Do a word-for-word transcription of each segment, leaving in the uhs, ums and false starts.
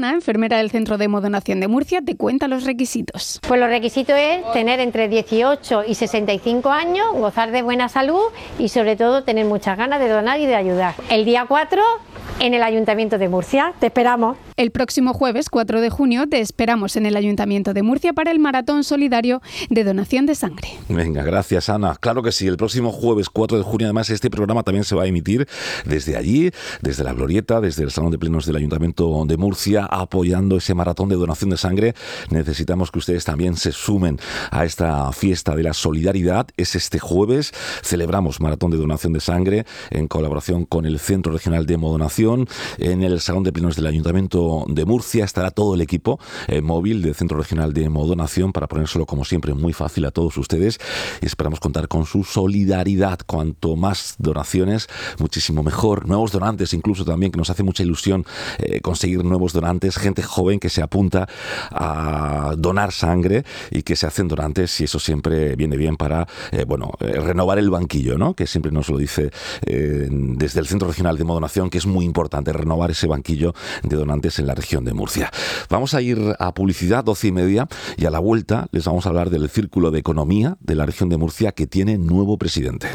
Ana, enfermera del Centro de Hemodonación de Murcia, te cuenta los requisitos. Pues los requisitos es tener entre dieciocho y sesenta y cinco años, gozar de buena salud y sobre todo tener muchas ganas de donar y de ayudar. El día cuatro en el Ayuntamiento de Murcia. Te esperamos. El próximo jueves cuatro de junio te esperamos en el Ayuntamiento de Murcia para el Maratón Solidario de Donación de Sangre. Venga, gracias, Ana. Claro que sí, el próximo jueves cuatro de junio, además, este programa también se va a emitir desde allí, desde la Glorieta, desde el Salón de Plenos del Ayuntamiento de Murcia, apoyando ese Maratón de Donación de Sangre. Necesitamos que ustedes también se sumen a esta fiesta de la solidaridad. Es este jueves, celebramos Maratón de Donación de Sangre en colaboración con el Centro Regional de Hemodonación. En el Salón de Plenos del Ayuntamiento de Murcia estará todo el equipo eh, móvil del Centro Regional de Hemodonación para ponérselo, como siempre, muy fácil a todos ustedes, y esperamos contar con su solidaridad. Cuanto más donaciones, muchísimo mejor. Nuevos donantes incluso también, que nos hace mucha ilusión eh, conseguir nuevos donantes, gente joven que se apunta a donar sangre y que se hacen donantes, y eso siempre viene bien para eh, bueno, eh, renovar el banquillo, ¿no? Que siempre nos lo dice eh, desde el Centro Regional de Hemodonación, que es muy importante renovar ese banquillo de donantes en la región de Murcia. Vamos a ir a publicidad, doce y media, y a la vuelta les vamos a hablar del Círculo de Economía de la región de Murcia, que tiene nuevo presidente.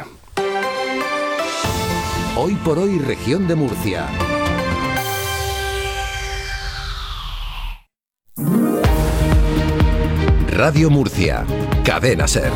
Hoy por hoy, región de Murcia. Radio Murcia, Cadena SER.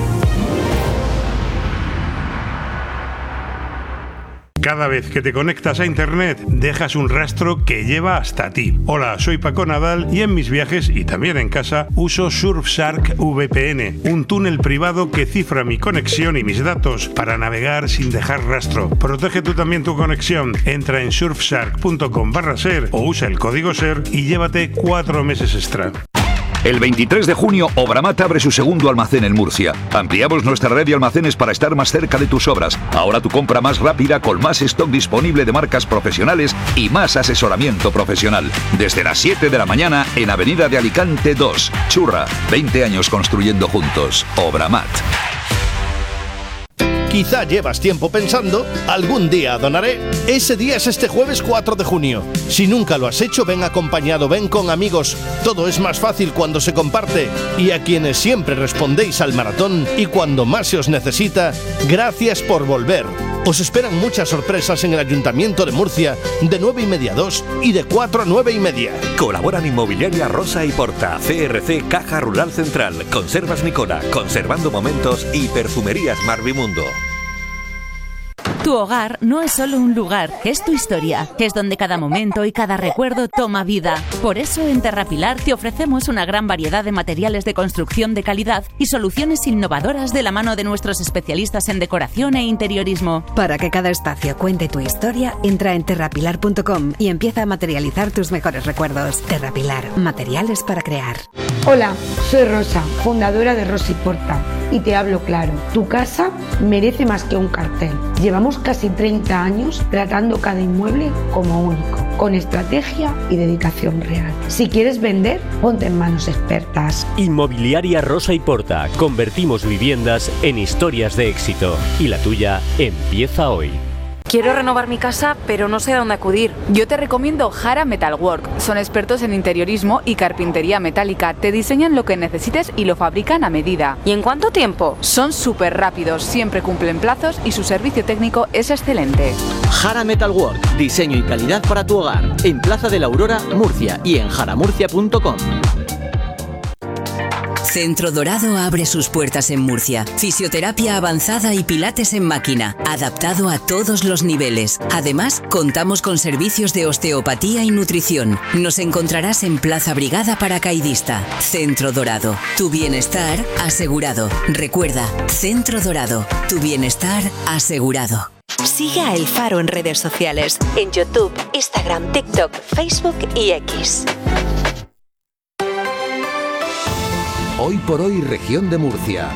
Cada vez que te conectas a Internet, dejas un rastro que lleva hasta ti. Hola, soy Paco Nadal y en mis viajes y también en casa uso Surfshark V P N, un túnel privado que cifra mi conexión y mis datos para navegar sin dejar rastro. Protege tú también tu conexión. Entra en surfshark punto com barra ser o usa el código SER y llévate cuatro meses extra. El veintitrés de junio, Obramat abre su segundo almacén en Murcia. Ampliamos nuestra red de almacenes para estar más cerca de tus obras. Ahora tu compra más rápida, con más stock disponible de marcas profesionales y más asesoramiento profesional. Desde las siete de la mañana en Avenida de Alicante dos. Churra, veinte años construyendo juntos. Obramat. Quizá llevas tiempo pensando, algún día donaré. Ese día es este jueves cuatro de junio. Si nunca lo has hecho, ven acompañado, ven con amigos. Todo es más fácil cuando se comparte. Y a quienes siempre respondéis al maratón y cuando más se os necesita, gracias por volver. Os esperan muchas sorpresas en el Ayuntamiento de Murcia, de nueve y media a dos y de cuatro a nueve y media. Colaboran Inmobiliaria Rosa y Porta, C R C Caja Rural Central, Conservas Nicola, Conservando Momentos y Perfumerías Marvimundo. Tu hogar no es solo un lugar, es tu historia. Es donde cada momento y cada recuerdo toma vida. Por eso en Terrapilar te ofrecemos una gran variedad de materiales de construcción de calidad y soluciones innovadoras de la mano de nuestros especialistas en decoración e interiorismo. Para que cada espacio cuente tu historia, entra en terrapilar punto com y empieza a materializar tus mejores recuerdos. Terrapilar, materiales para crear. Hola, soy Rosa, fundadora de Rosa y Porta, y te hablo claro. Tu casa merece más que un cartel. Llevamos casi treinta años tratando cada inmueble como único, con estrategia y dedicación real. Si quieres vender, ponte en manos expertas. Inmobiliaria Rosa y Porta. Convertimos viviendas en historias de éxito. Y la tuya empieza hoy. Quiero renovar mi casa, pero no sé a dónde acudir. Yo te recomiendo Jara Metalwork. Son expertos en interiorismo y carpintería metálica. Te diseñan lo que necesites y lo fabrican a medida. ¿Y en cuánto tiempo? Son súper rápidos, siempre cumplen plazos y su servicio técnico es excelente. Jara Metalwork. Diseño y calidad para tu hogar. En Plaza de la Aurora, Murcia y en jara murcia punto com. Centro Dorado abre sus puertas en Murcia. Fisioterapia avanzada y pilates en máquina, adaptado a todos los niveles. Además, contamos con servicios de osteopatía y nutrición. Nos encontrarás en Plaza Brigada Paracaidista. Centro Dorado. Tu bienestar asegurado. Recuerda, Centro Dorado. Tu bienestar asegurado. Sigue a El Faro en redes sociales. En YouTube, Instagram, TikTok, Facebook y X. Hoy por hoy, región de Murcia.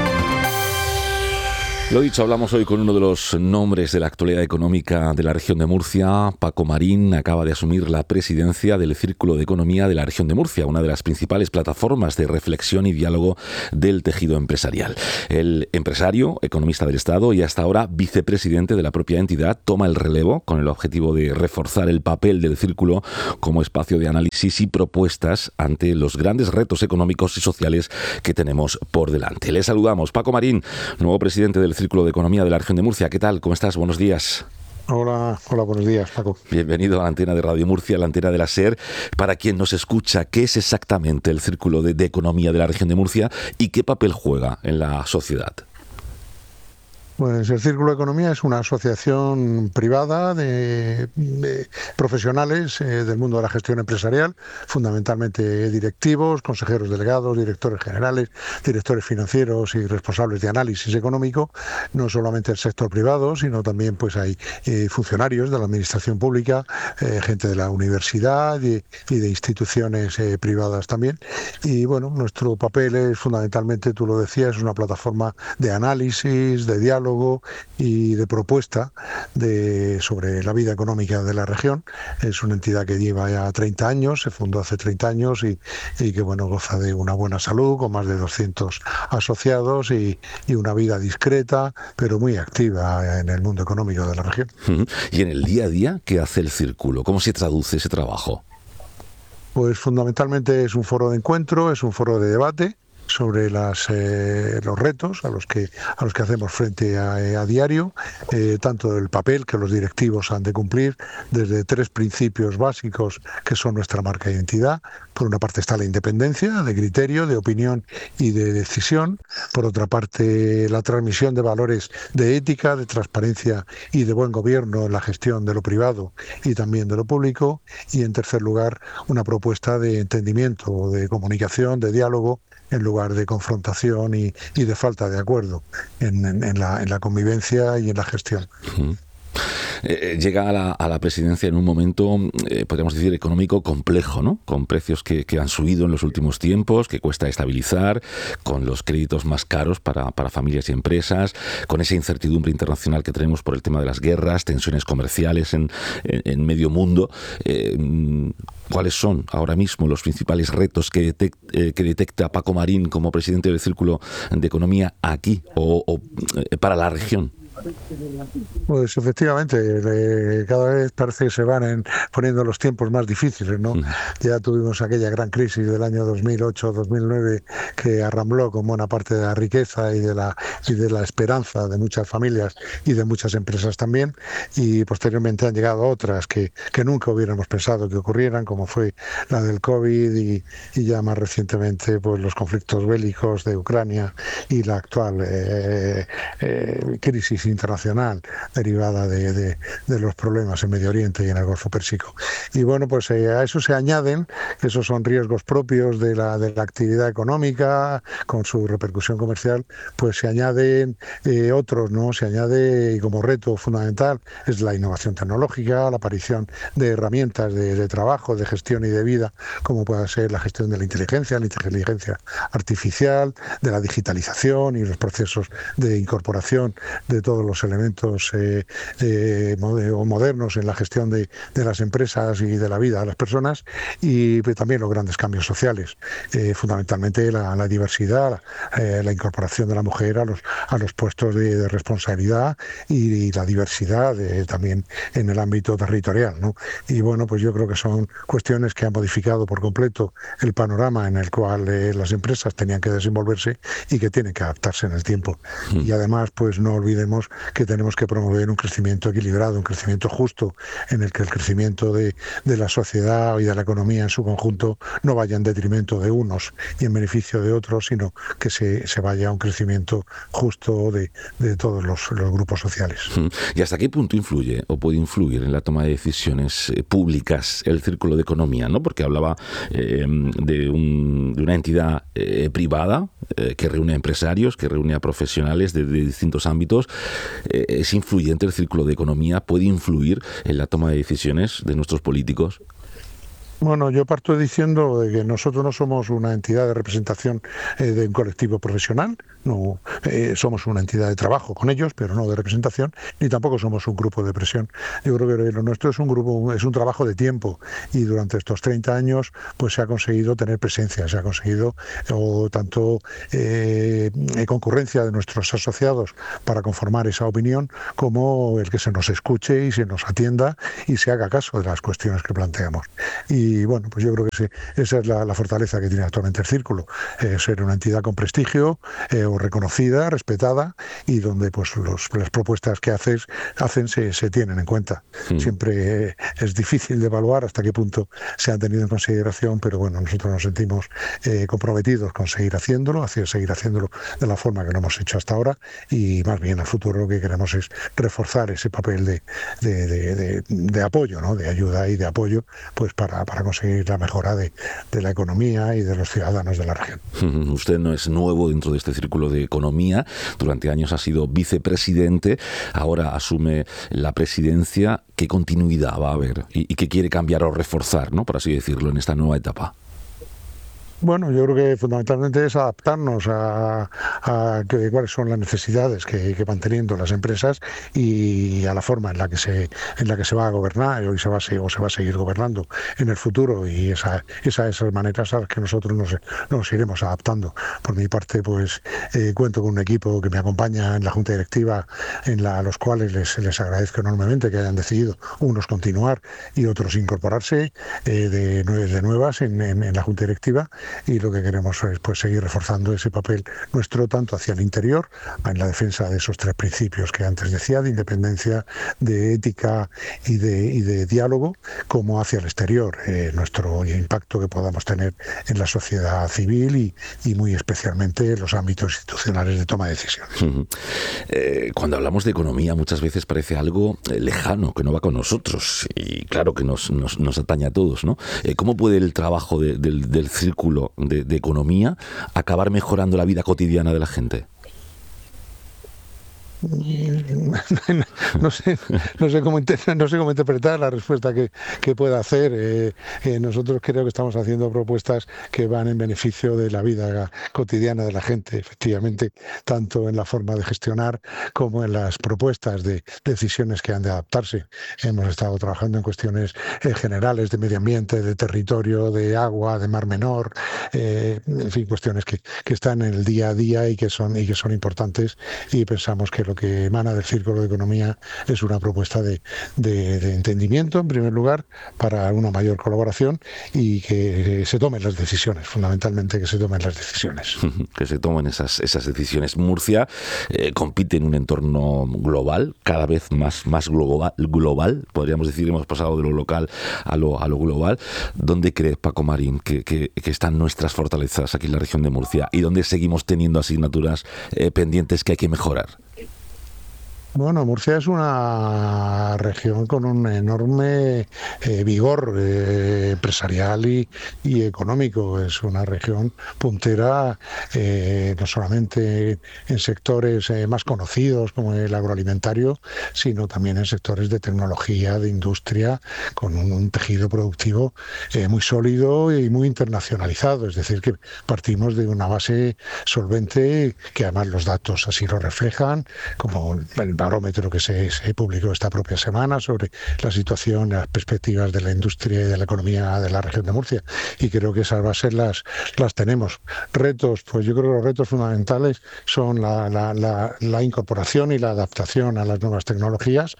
Lo dicho, hablamos hoy con uno de los nombres de la actualidad económica de la región de Murcia. Paco Marín acaba de asumir la presidencia del Círculo de Economía de la región de Murcia, una de las principales plataformas de reflexión y diálogo del tejido empresarial. El empresario, economista del Estado y hasta ahora vicepresidente de la propia entidad, toma el relevo con el objetivo de reforzar el papel del Círculo como espacio de análisis análisis y propuestas ante los grandes retos económicos y sociales que tenemos por delante. Les saludamos. Paco Marín, nuevo presidente del Círculo de Economía de la Región de Murcia. ¿Qué tal? ¿Cómo estás? Buenos días. Hola, hola, buenos días, Paco. Bienvenido a la antena de Radio Murcia, la antena de la SER. Para quien nos escucha, ¿qué es exactamente el Círculo de, de Economía de la Región de Murcia y qué papel juega en la sociedad? Pues el Círculo de Economía es una asociación privada de, de profesionales eh, del mundo de la gestión empresarial, fundamentalmente directivos, consejeros delegados, directores generales, directores financieros y responsables de análisis económico, no solamente el sector privado, sino también pues hay eh, funcionarios de la administración pública, eh, gente de la universidad y, y de instituciones eh, privadas también. Y bueno, nuestro papel es fundamentalmente, tú lo decías, es una plataforma de análisis, de diálogo y de propuesta de, sobre la vida económica de la región. Es una entidad que lleva ya treinta años, se fundó hace treinta años y, y que bueno, goza de una buena salud, con más de doscientos asociados y, y una vida discreta, pero muy activa en el mundo económico de la región. Y en el día a día, ¿qué hace el Círculo? ¿Cómo se traduce ese trabajo? Pues fundamentalmente es un foro de encuentro, es un foro de debate sobre las, eh, los retos a los que a los que hacemos frente a, a diario, eh, tanto el papel que los directivos han de cumplir desde tres principios básicos que son nuestra marca de identidad. Por una parte está la independencia de criterio, de opinión y de decisión. Por otra parte, la transmisión de valores de ética, de transparencia y de buen gobierno en la gestión de lo privado y también de lo público. Y en tercer lugar, una propuesta de entendimiento, de comunicación, de diálogo, en lugar de confrontación y, y de falta de acuerdo en, en, en, la, en la convivencia y en la gestión. Uh-huh. Eh, llega a la, a la presidencia en un momento, eh, podríamos decir, económico complejo, ¿no? Con precios que, que han subido en los últimos tiempos, que cuesta estabilizar, con los créditos más caros para, para familias y empresas, con esa incertidumbre internacional que tenemos por el tema de las guerras, tensiones comerciales en, en, en medio mundo. Eh, ¿Cuáles son ahora mismo los principales retos que, detect, eh, que detecta Paco Marín como presidente del Círculo de Economía aquí o, o eh, para la región? Pues efectivamente, eh, cada vez parece que se van en, poniendo los tiempos más difíciles, ¿no? Mm. Ya tuvimos aquella gran crisis del año dos mil ocho dos mil nueve que arrambló con buena parte de la riqueza y de la, y de la esperanza de muchas familias y de muchas empresas también, y posteriormente han llegado otras que, que nunca hubiéramos pensado que ocurrieran, como fue la del COVID y, y ya más recientemente pues los conflictos bélicos de Ucrania y la actual eh, eh, crisis internacional derivada de, de, de los problemas en Medio Oriente y en el Golfo Pérsico. Y bueno, pues eh, a eso se añaden, esos son riesgos propios de la, de la actividad económica, con su repercusión comercial, pues se añaden eh, otros, ¿no? Se añade, y como reto fundamental, es la innovación tecnológica, la aparición de herramientas de, de trabajo, de gestión y de vida, como pueda ser la gestión de la inteligencia, la inteligencia artificial, de la digitalización y los procesos de incorporación de todos los elementos eh, eh, modernos en la gestión de, de las empresas y de la vida de las personas, y también los grandes cambios sociales, eh, fundamentalmente la, la diversidad, eh, la incorporación de la mujer a los, a los puestos de, de responsabilidad y, y la diversidad de, también en el ámbito territorial, ¿no? Y bueno, pues yo creo que son cuestiones que han modificado por completo el panorama en el cual eh, las empresas tenían que desenvolverse y que tienen que adaptarse en el tiempo. Mm. Y además, pues no olvidemos que tenemos que promover un crecimiento equilibrado, un crecimiento justo, en el que el crecimiento de, de la sociedad y de la economía en su conjunto no vaya en detrimento de unos y en beneficio de otros, sino que se, se vaya a un crecimiento justo de, de todos los, los grupos sociales. ¿Y hasta qué punto influye o puede influir en la toma de decisiones eh, públicas el Círculo de Economía, ¿no? Porque hablaba eh, de, un, de una entidad eh, privada eh, que reúne a empresarios, que reúne a profesionales de, de distintos ámbitos. Eh, ¿Es influyente el Círculo de Economía? ¿Puede influir en la toma de decisiones de nuestros políticos? Bueno, yo parto diciendo de que nosotros no somos una entidad de representación eh, de un colectivo profesional, no eh, somos una entidad de trabajo con ellos, pero no de representación, ni tampoco somos un grupo de presión. Yo creo que lo nuestro es un grupo, es un trabajo de tiempo, y durante estos treinta años pues se ha conseguido tener presencia, se ha conseguido o tanto eh, concurrencia de nuestros asociados para conformar esa opinión, como el que se nos escuche y se nos atienda y se haga caso de las cuestiones que planteamos. Y y bueno, pues yo creo que ese, esa es la, la fortaleza que tiene actualmente el Círculo, eh, ser una entidad con prestigio, eh, o reconocida, respetada, y donde pues los, las propuestas que haces hacen se, se tienen en cuenta. Mm. Siempre eh, es difícil de evaluar hasta qué punto se han tenido en consideración, pero bueno, nosotros nos sentimos eh, comprometidos con seguir haciéndolo, hacia seguir haciéndolo de la forma que lo hemos hecho hasta ahora, y más bien al futuro lo que queremos es reforzar ese papel de, de, de, de, de apoyo, ¿no? De ayuda y de apoyo, pues para, para conseguir la mejora de, de la economía y de los ciudadanos de la región. Usted no es nuevo dentro de este círculo de economía, durante años ha sido vicepresidente, ahora asume la presidencia. ¿Qué continuidad va a haber y, y qué quiere cambiar o reforzar, ¿no?, por así decirlo, en esta nueva etapa? Bueno, yo creo que fundamentalmente es adaptarnos a, a que, cuáles son las necesidades que, que van teniendo las empresas y a la forma en la que se en la que se va a gobernar y se va a, o se va a seguir gobernando en el futuro, y esa, esa esas maneras a las que nosotros nos, nos iremos adaptando. Por mi parte, pues eh, cuento con un equipo que me acompaña en la Junta Directiva, en la, a los cuales les, les agradezco enormemente que hayan decidido unos continuar y otros incorporarse eh, de, de nuevas en, en, en la Junta Directiva. Y lo que queremos es pues seguir reforzando ese papel nuestro tanto hacia el interior, en la defensa de esos tres principios que antes decía, de independencia, de ética y de, y de diálogo, como hacia el exterior, eh, nuestro impacto que podamos tener en la sociedad civil y, y muy especialmente en los ámbitos institucionales de toma de decisiones. Uh-huh. Eh, cuando hablamos de economía muchas veces parece algo eh, lejano, que no va con nosotros, y claro que nos, nos, nos atañe a todos, ¿no? Eh, ¿Cómo puede el trabajo de, del, del círculo De, de economía acabar mejorando la vida cotidiana de la gente? No sé, no sé cómo no sé cómo interpretar la respuesta que, que pueda hacer. Eh, eh, nosotros creo que estamos haciendo propuestas que van en beneficio de la vida cotidiana de la gente, efectivamente, tanto en la forma de gestionar como en las propuestas de decisiones que han de adaptarse. Hemos estado trabajando en cuestiones eh, generales de medio ambiente, de territorio, de agua, de mar menor, eh, en fin, cuestiones que, que están en el día a día y que son y que son importantes, y pensamos que lo que emana del Círculo de Economía es una propuesta de, de, de entendimiento, en primer lugar, para una mayor colaboración y que se tomen las decisiones, fundamentalmente que se tomen las decisiones. Que se tomen esas, esas decisiones. Murcia eh, compite en un entorno global, cada vez más, más global, global, podríamos decir, hemos pasado de lo local a lo, a lo global. ¿Dónde cree, Paco Marín, que, que, que están nuestras fortalezas aquí en la región de Murcia y dónde seguimos teniendo asignaturas eh, pendientes que hay que mejorar? Bueno, Murcia es una región con un enorme eh, vigor eh, empresarial y, y económico. Es una región puntera eh, no solamente en sectores eh, más conocidos como el agroalimentario, sino también en sectores de tecnología, de industria, con un, un tejido productivo eh, muy sólido y muy internacionalizado. Es decir, que partimos de una base solvente, que además los datos así lo reflejan, como el barómetro que se, se publicó esta propia semana sobre la situación, las perspectivas de la industria y de la economía de la región de Murcia, y creo que esas bases las, las tenemos. Retos, pues yo creo que los retos fundamentales son la, la, la, la incorporación y la adaptación a las nuevas tecnologías,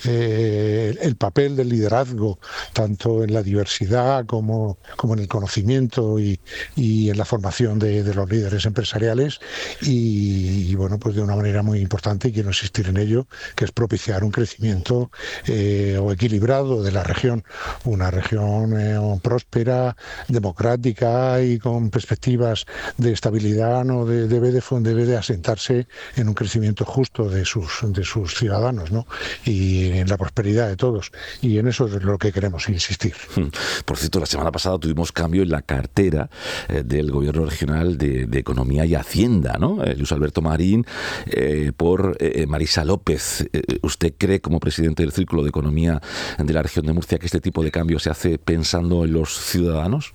eh, el papel del liderazgo, tanto en la diversidad como, como en el conocimiento y, y en la formación de, de los líderes empresariales, y, y bueno, pues de una manera muy importante, y quiero insistir en ello, que es propiciar un crecimiento eh, o equilibrado de la región, una región eh, próspera, democrática y con perspectivas de estabilidad. No de, debe, de, debe de asentarse en un crecimiento justo de sus, de sus ciudadanos, ¿no? Y en la prosperidad de todos, y en eso es lo que queremos insistir. Por cierto, la semana pasada tuvimos cambio en la cartera eh, del Gobierno Regional de, de Economía y Hacienda, ¿no? Eh, Luis Alberto Marín eh, por eh, Marisa López. ¿Usted cree, como presidente del Círculo de Economía de la región de Murcia, que este tipo de cambio se hace pensando en los ciudadanos?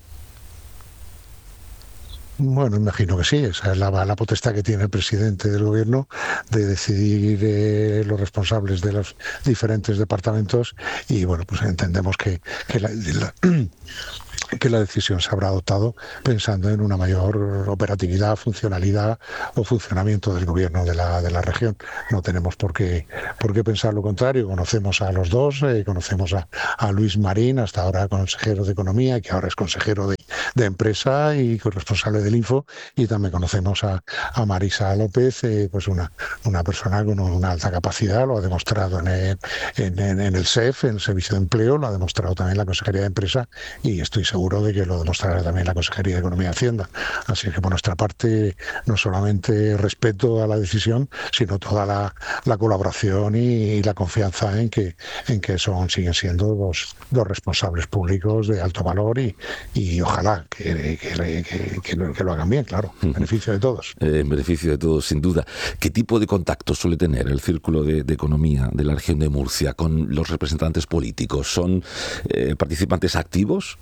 Bueno, imagino que sí. Esa es la, la potestad que tiene el presidente del gobierno de decidir eh, los responsables de los diferentes departamentos, y bueno, pues entendemos que, que la, la que la decisión se habrá adoptado pensando en una mayor operatividad, funcionalidad o funcionamiento del gobierno de la, de la región. No tenemos por qué, por qué pensar lo contrario. Conocemos a los dos, eh, conocemos a, a Luis Marín, hasta ahora consejero de Economía, que ahora es consejero de, de Empresa y corresponsable del Info, y también conocemos a, a Marisa López, eh, pues una, una persona con una alta capacidad, lo ha demostrado en el, en, en, en el S E F, en el Servicio de Empleo, lo ha demostrado también la Consejería de Empresa, y estoy seguro de que lo demostrará también la Consejería de Economía y Hacienda. Así que por nuestra parte, no solamente respeto a la decisión, sino toda la, la colaboración y, y la confianza en que en que son siguen siendo dos, dos responsables públicos de alto valor y, y ojalá que, que, que, que, lo, que lo hagan bien, claro, en beneficio de todos. Eh, en beneficio de todos, sin duda. ¿Qué tipo de contacto suele tener el Círculo de, de Economía de la región de Murcia con los representantes políticos? ¿Son eh, participantes activos?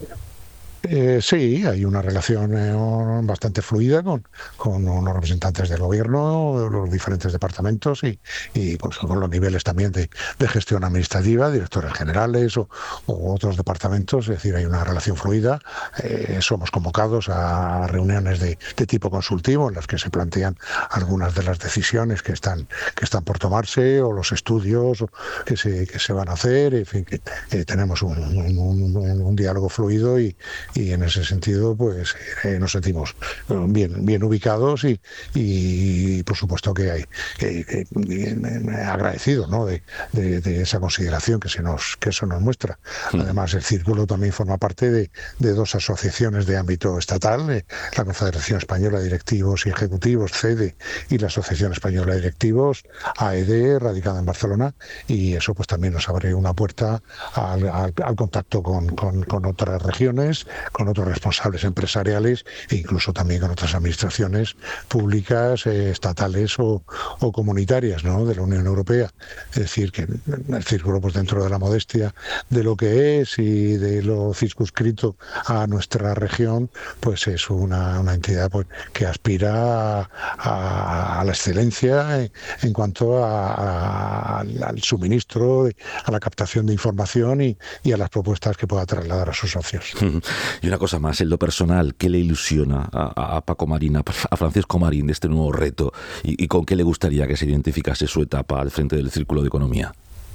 Eh, sí, hay una relación eh, bastante fluida con, con los representantes del gobierno, los diferentes departamentos y, y pues, con los niveles también de, de gestión administrativa, directores generales o, o otros departamentos. Es decir, hay una relación fluida. Eh, somos convocados a reuniones de, de tipo consultivo en las que se plantean algunas de las decisiones que están que están por tomarse o los estudios que se, que se van a hacer. En fin, que eh, tenemos un, un, un, un diálogo fluido y y en ese sentido pues eh, nos sentimos bien bien ubicados y, y por supuesto que hay que, que, que, agradecido, ¿no? de, de, de esa consideración que se nos que eso nos muestra. Además, el círculo también forma parte de, de dos asociaciones de ámbito estatal, eh, la Confederación Española de Directivos y Ejecutivos, C E D E, y la Asociación Española de Directivos, A E D, radicada en Barcelona, y eso pues también nos abre una puerta al, al, al contacto con, con, con otras regiones, con otros responsables empresariales e incluso también con otras administraciones públicas, eh, estatales o, o comunitarias, ¿no? de la Unión Europea. Es decir, que el círculo, pues dentro de la modestia de lo que es y de lo circunscrito a nuestra región, pues es una, una entidad pues, que aspira a, a, a la excelencia en, en cuanto a, a, al suministro, a la captación de información y, y a las propuestas que pueda trasladar a sus socios. Y una cosa más, en lo personal, ¿qué le ilusiona a, a Paco Marín, a, a Francisco Marín de este nuevo reto? ¿Y, y con qué le gustaría que se identificase su etapa al frente del Círculo de Economía?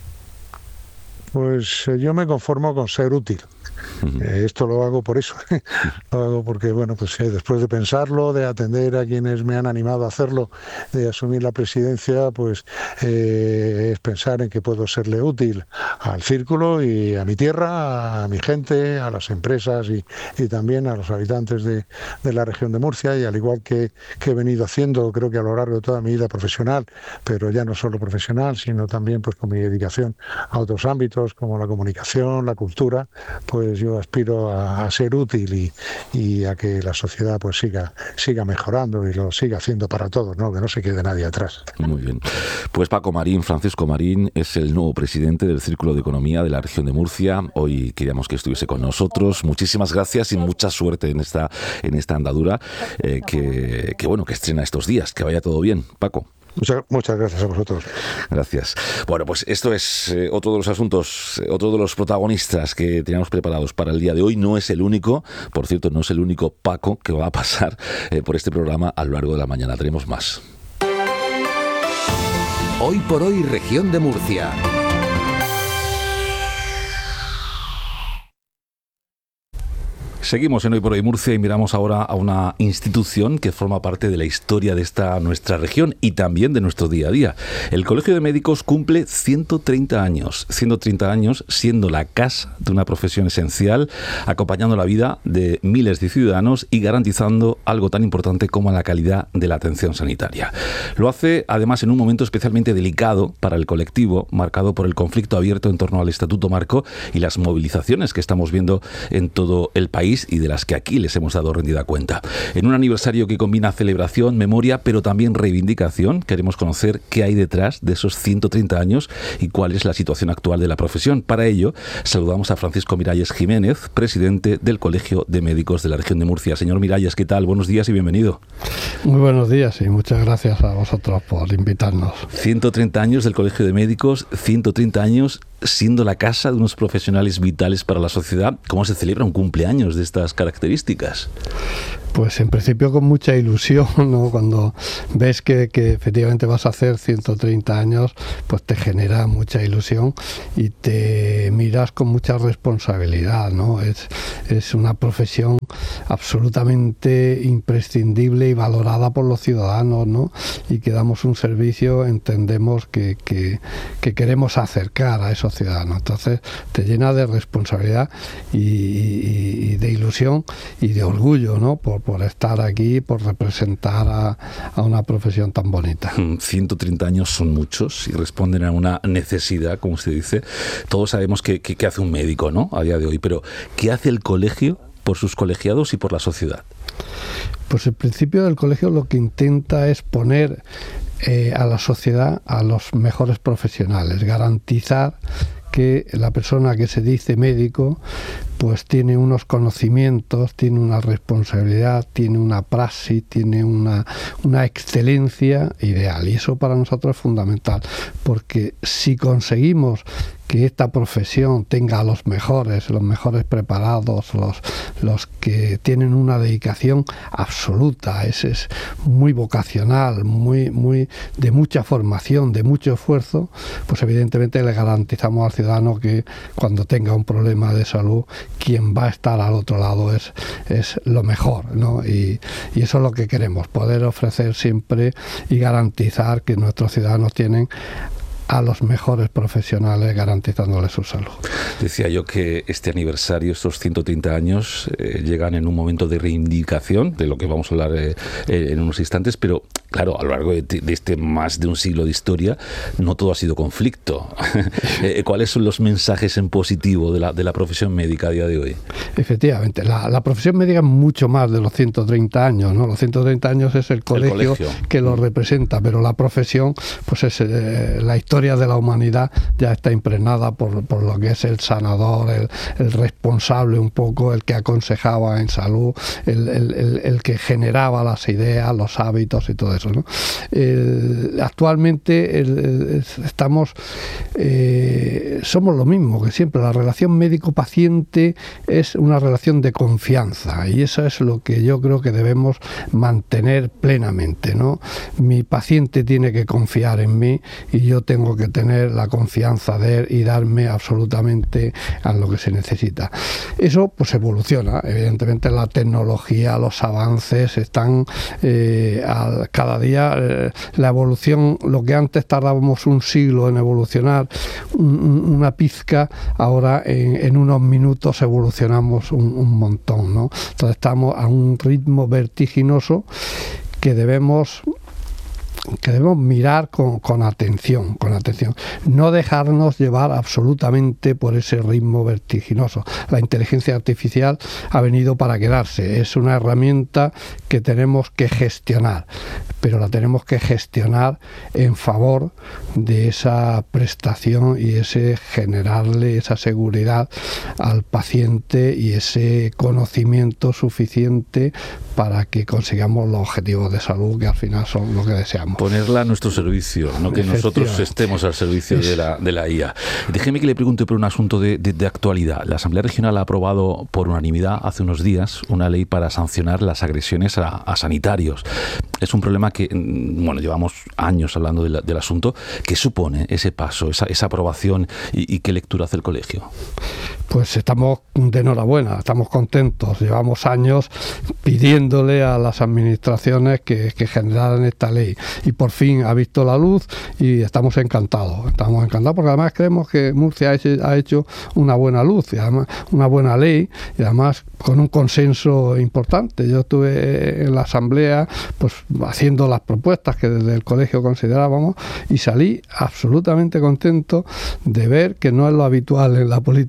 Pues eh, yo me conformo con ser útil. Uh-huh. Eh, esto lo hago por eso. Lo hago porque, bueno, pues eh, después de pensarlo, de atender a quienes me han animado a hacerlo, de asumir la presidencia, pues eh, es pensar en que puedo serle útil al círculo y a mi tierra, a mi gente, a las empresas y, y también a los habitantes de, de la región de Murcia, y al igual que, que he venido haciendo, creo que a lo largo de toda mi vida profesional, pero ya no solo profesional, sino también pues con mi dedicación a otros ámbitos como la comunicación, la cultura, pues yo aspiro a, a ser útil y, y a que la sociedad pues siga siga mejorando y lo siga haciendo para todos, ¿no? Que no se quede nadie atrás. Muy bien. Pues Paco Marín, Francisco Marín, es el nuevo presidente del Círculo de Economía de la región de Murcia. Hoy queríamos que estuviese con nosotros. Muchísimas gracias y mucha suerte en esta en esta andadura eh, que, que bueno que estrena estos días. Que vaya todo bien, Paco. Muchas, muchas gracias a vosotros. Gracias. Bueno, pues esto es eh, otro de los asuntos, eh, otro de los protagonistas que teníamos preparados para el día de hoy. No es el único, por cierto, no es el único Paco que va a pasar eh, por este programa a lo largo de la mañana. Tenemos más. Hoy por hoy, región de Murcia. Seguimos en Hoy por Hoy Murcia y miramos ahora a una institución que forma parte de la historia de esta nuestra región y también de nuestro día a día. El Colegio de Médicos cumple ciento treinta años, ciento treinta años siendo la casa de una profesión esencial, acompañando la vida de miles de ciudadanos y garantizando algo tan importante como la calidad de la atención sanitaria. Lo hace además en un momento especialmente delicado para el colectivo, marcado por el conflicto abierto en torno al Estatuto Marco y las movilizaciones que estamos viendo en todo el país país y de las que aquí les hemos dado rendida cuenta. En un aniversario que combina celebración, memoria, pero también reivindicación, queremos conocer qué hay detrás de esos ciento treinta años y cuál es la situación actual de la profesión. Para ello, saludamos a Francisco Miralles Jiménez, presidente del Colegio de Médicos de la región de Murcia. Señor Miralles, ¿qué tal? Buenos días y bienvenido. Muy buenos días y muchas gracias a vosotros por invitarnos. ciento treinta años del Colegio de Médicos, ciento treinta años siendo la casa de unos profesionales vitales para la sociedad. ¿Cómo se celebra un cumpleaños de estas características? Pues en principio con mucha ilusión, ¿no? Cuando ves que, que efectivamente vas a hacer ciento treinta años, pues te genera mucha ilusión y te miras con mucha responsabilidad, ¿no? Es, es una profesión absolutamente imprescindible y valorada por los ciudadanos, ¿no? Y que damos un servicio, entendemos que, que, que queremos acercar a esos ciudadanos. Entonces te llena de responsabilidad y, y, y de ilusión y de orgullo, ¿no? Por, por estar aquí, por representar a, a una profesión tan bonita. ciento treinta años son muchos y responden a una necesidad, como usted dice. Todos sabemos que, que, que hace un médico, ¿no? A día de hoy, pero ¿qué hace el colegio por sus colegiados y por la sociedad? Pues el principio del colegio lo que intenta es poner eh, a la sociedad a los mejores profesionales, garantizar que la persona que se dice médico pues tiene unos conocimientos, tiene una responsabilidad, tiene una praxis, tiene una, una excelencia ideal, y eso para nosotros es fundamental, porque si conseguimos que esta profesión tenga a los mejores, los mejores preparados, los, los que tienen una dedicación absoluta, es, es muy vocacional, muy, muy de mucha formación, de mucho esfuerzo, pues evidentemente le garantizamos al ciudadano que cuando tenga un problema de salud, quien va a estar al otro lado es, es lo mejor, ¿no? Y, y eso es lo que queremos, poder ofrecer siempre y garantizar que nuestros ciudadanos tienen a los mejores profesionales garantizándoles su salud. Decía yo que este aniversario, estos ciento treinta años, eh, llegan en un momento de reivindicación, de lo que vamos a hablar eh, eh, en unos instantes, pero claro, a lo largo de, de este más de un siglo de historia, no todo ha sido conflicto. eh, ¿Cuáles son los mensajes en positivo de la, de la profesión médica a día de hoy? Efectivamente, la, la profesión médica es mucho más de los ciento treinta años, ¿no? Los ciento treinta años es el colegio, el colegio. que lo representa, pero la profesión, pues es eh, la historia de la humanidad ya está impregnada por, por lo que es el sanador, el, el responsable un poco, el que aconsejaba en salud, el, el, el, el que generaba las ideas, los hábitos y todo eso, ¿no? El, actualmente el, el, estamos eh, somos lo mismo que siempre. La relación médico-paciente es una relación de confianza y eso es lo que yo creo que debemos mantener plenamente, ¿no? Mi paciente tiene que confiar en mí y yo tengo que tener la confianza de él y darme absolutamente a lo que se necesita. Eso pues evoluciona, evidentemente la tecnología, los avances están eh, a, cada día eh, la evolución, lo que antes tardábamos un siglo en evolucionar un, una pizca, ahora en, en unos minutos evolucionamos un, un montón, ¿no? Entonces estamos a un ritmo vertiginoso que debemos que debemos mirar con, con atención, con atención, no dejarnos llevar absolutamente por ese ritmo vertiginoso. La inteligencia artificial ha venido para quedarse, es una herramienta que tenemos que gestionar, pero la tenemos que gestionar en favor de esa prestación y ese generarle esa seguridad al paciente y ese conocimiento suficiente para que consigamos los objetivos de salud que al final son lo que deseamos. Ponerla a nuestro servicio, no que nosotros estemos al servicio de la, de la I A. Déjeme que le pregunte por un asunto de, de, de actualidad. La Asamblea Regional ha aprobado por unanimidad hace unos días una ley para sancionar las agresiones a, a sanitarios. Es un problema que, bueno, llevamos años hablando de la, del asunto. ¿Qué supone ese paso, esa, esa aprobación y, y qué lectura hace el colegio? Pues estamos de enhorabuena, estamos contentos. Llevamos años pidiéndole a las administraciones que, que generaran esta ley y por fin ha visto la luz y estamos encantados. Estamos encantados porque además creemos que Murcia ha hecho una buena luz y además una buena ley y además con un consenso importante. Yo estuve en la asamblea pues haciendo las propuestas que desde el colegio considerábamos y salí absolutamente contento de ver que no es lo habitual en la política de hoy día.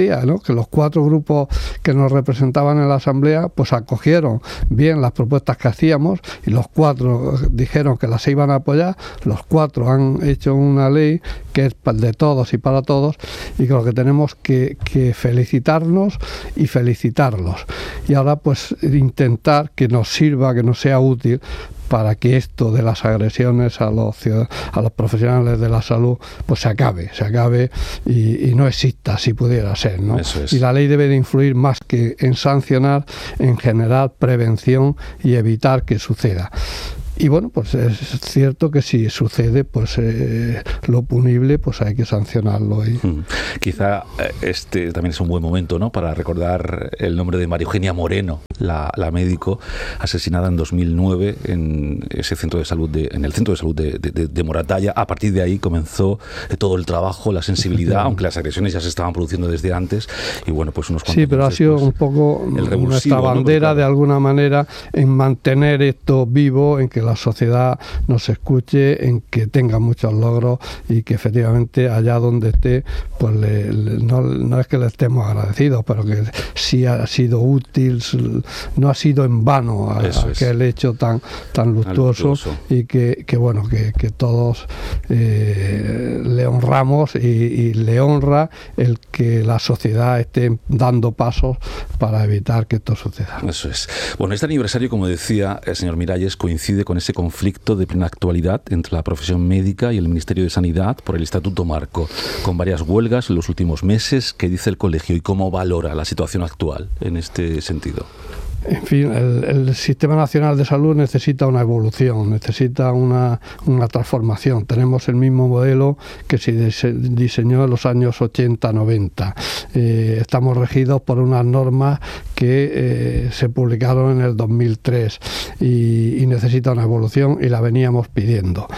alegría, ¿no? Que los cuatro grupos que nos representaban en la Asamblea pues acogieron bien las propuestas que hacíamos y los cuatro dijeron que las iban a apoyar, los cuatro han hecho una ley que es de todos y para todos y con lo que tenemos que, que felicitarnos y felicitarlos y ahora pues intentar que nos sirva, que nos sea útil para que esto de las agresiones a los a los profesionales de la salud pues se acabe, se acabe y, y no exista si pudiera ser, ¿no? Eso es. Y la ley debe de influir más que en sancionar, en generar prevención y evitar que suceda. Y bueno, pues es cierto que si sucede, pues eh, lo punible, pues hay que sancionarlo. Y... Hmm. Quizá este también es un buen momento, ¿no?, para recordar el nombre de María Eugenia Moreno, la, la médico asesinada en dos mil nueve en ese centro de salud, de, en el centro de salud de, de, de Moratalla. A partir de ahí comenzó todo el trabajo, la sensibilidad, aunque las agresiones ya se estaban produciendo desde antes. Y bueno, pues unos cuantos Sí, pero ha sido un poco nuestra bandera, ¿no? De alguna manera en mantener esto vivo, en que la sociedad nos escuche, en que tenga muchos logros y que efectivamente allá donde esté, pues le, le, no, no es que le estemos agradecidos, pero que sí ha sido útil, no ha sido en vano a, a aquel hecho tan tan luctuoso, luctuoso. y que, que bueno, que, que todos eh, le honramos y, y le honra el que la sociedad esté dando pasos para evitar que esto suceda. Eso es. Bueno, este aniversario, como decía el señor Miralles, coincide con ese conflicto de plena actualidad entre la profesión médica y el Ministerio de Sanidad por el Estatuto Marco, con varias huelgas en los últimos meses. ¿Qué dice el colegio y cómo valora la situación actual en este sentido? En fin, el, el Sistema Nacional de Salud necesita una evolución, necesita una, una transformación. Tenemos el mismo modelo que se diseñó en los años ochenta noventa. Eh, estamos regidos por unas normas que eh, se publicaron en el dos mil tres y, y necesita una evolución y la veníamos pidiendo.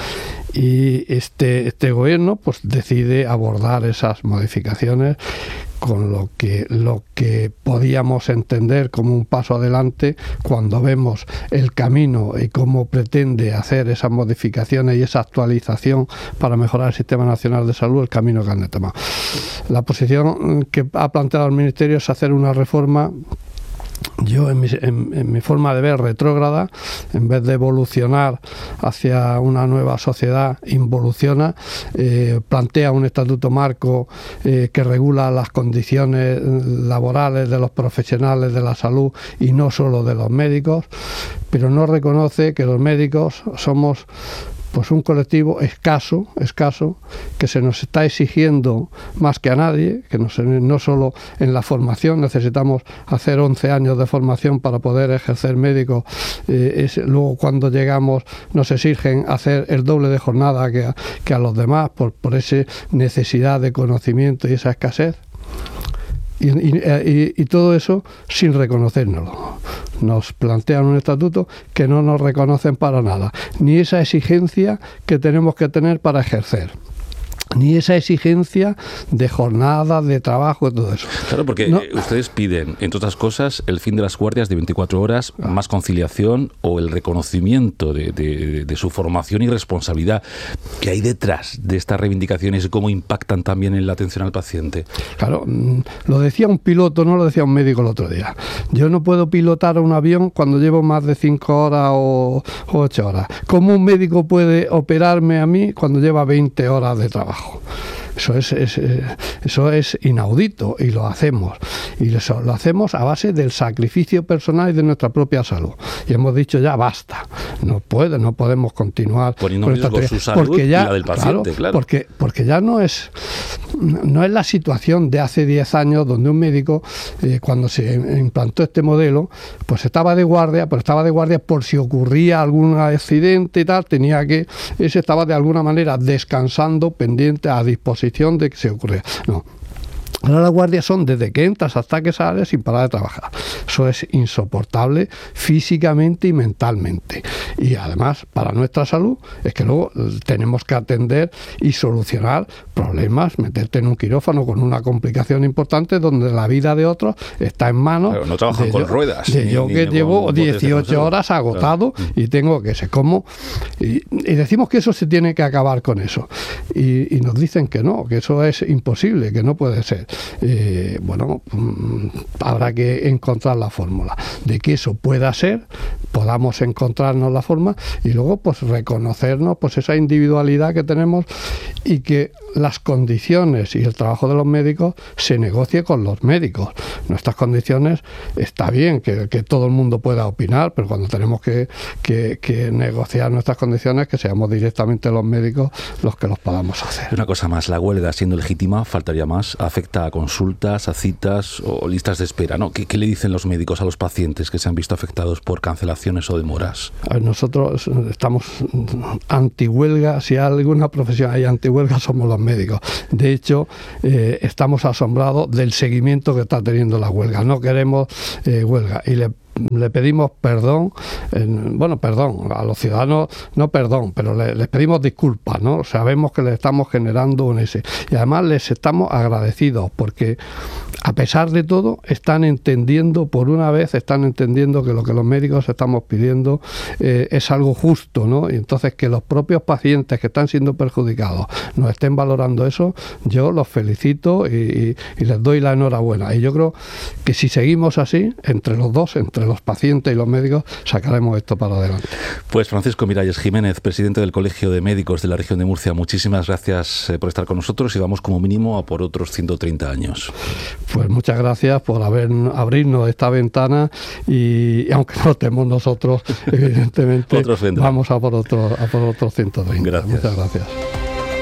Y este, este gobierno pues decide abordar esas modificaciones con lo que lo que podíamos entender como un paso adelante cuando vemos el camino y cómo pretende hacer esas modificaciones y esa actualización para mejorar el Sistema Nacional de Salud, el camino que han tomado. La posición que ha planteado el Ministerio es hacer una reforma, yo en mi, en, en mi forma de ver, retrógrada. En vez de evolucionar hacia una nueva sociedad, involuciona, eh, plantea un estatuto marco eh, que regula las condiciones laborales de los profesionales de la salud y no solo de los médicos, pero no reconoce que los médicos somos pues un colectivo escaso, escaso, que se nos está exigiendo más que a nadie, que no, se, no solo en la formación, necesitamos hacer once años de formación para poder ejercer médico, eh, es, luego cuando llegamos nos exigen hacer el doble de jornada que a, que a los demás por, por esa necesidad de conocimiento y esa escasez. Y, y, y, y todo eso sin reconocérnoslo. Nos plantean un estatuto que no nos reconocen para nada, ni esa exigencia que tenemos que tener para ejercer, ni esa exigencia de jornada, de trabajo y todo eso. Claro, porque no. ustedes piden, entre otras cosas, el fin de las guardias de veinticuatro horas, ah. más conciliación o el reconocimiento de, de, de su formación y responsabilidad. ¿Qué hay detrás de estas reivindicaciones y cómo impactan también en la atención al paciente? Claro, lo decía un piloto, no lo decía un médico el otro día. Yo no puedo pilotar un avión cuando llevo más de cinco horas o, o ocho horas. ¿Cómo un médico puede operarme a mí cuando lleva veinte horas de trabajo? Eso es, es, eso es inaudito y lo hacemos. Y eso lo hacemos a base del sacrificio personal y de nuestra propia salud. Y hemos dicho ya basta. No puede, no podemos continuar poniendo en riesgo su salud porque ya, y la del paciente, claro. claro. Porque, porque ya no es, no es la situación de hace diez años donde un médico, eh, cuando se implantó este modelo, pues estaba de guardia, pero estaba de guardia por si ocurría algún accidente y tal, tenía que, ese estaba de alguna manera descansando, pendiente, a disposición de que se ocurriera. No. Ahora las guardias son desde que entras hasta que sales sin parar de trabajar. Eso es insoportable físicamente y mentalmente. Y además, para nuestra salud, es que luego tenemos que atender y solucionar problemas, meterte en un quirófano con una complicación importante donde la vida de otros está en manos. Pero no trabajan de con yo, ruedas. De ni, yo que llevo dieciocho horas agotado, claro. Y tengo que ser como. Y, y decimos que eso se tiene que acabar con eso. Y, y nos dicen que no, que eso es imposible, que no puede ser. eh, bueno, habrá que encontrar la fórmula de que eso pueda ser, podamos encontrarnos la forma y luego pues reconocernos pues esa individualidad que tenemos y que las condiciones y el trabajo de los médicos se negocie con los médicos. Nuestras condiciones, está bien que, que todo el mundo pueda opinar, pero cuando tenemos que, que, que negociar nuestras condiciones, que seamos directamente los médicos los que los podamos hacer. Una cosa más, la huelga siendo legítima, faltaría más, afecta a consultas, a citas o listas de espera, ¿no? ¿Qué, qué le dicen los médicos a los pacientes que se han visto afectados por cancelaciones o demoras? A ver, nosotros estamos antihuelga, si hay alguna profesión hay antihuelga somos los médicos. De hecho, eh, estamos asombrados del seguimiento que está teniendo la huelga. No queremos eh, huelga y le le pedimos perdón, eh, bueno, perdón, a los ciudadanos, no perdón, pero le, les pedimos disculpas, ¿no? Sabemos que les estamos generando un ese. Y además les estamos agradecidos porque, a pesar de todo, están entendiendo, por una vez, están entendiendo que lo que los médicos estamos pidiendo eh, es algo justo, ¿no? Y entonces que los propios pacientes que están siendo perjudicados nos estén valorando eso, yo los felicito y, y, y les doy la enhorabuena. Y yo creo que si seguimos así, entre los dos, entre los pacientes y los médicos, sacaremos esto para adelante. Pues Francisco Miralles Jiménez, presidente del Colegio de Médicos de la región de Murcia, muchísimas gracias por estar con nosotros y vamos como mínimo a por otros ciento treinta años. Pues muchas gracias por haber, abrirnos esta ventana y, y aunque no estemos nosotros, evidentemente vamos a por, otro, a por otros ciento treinta. Gracias. Muchas gracias.